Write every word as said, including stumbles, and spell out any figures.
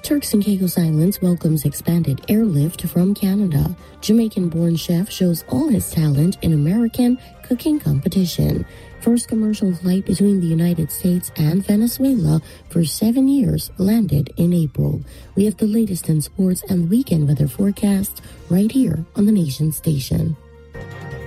Turks and Caicos Islands welcomes expanded airlift from Canada. Jamaican-born chef shows all his talent in American cooking competition. First commercial flight between the United States and Venezuela for seven years landed in April. We have the latest in sports and weekend weather forecast right here on the Nation Station.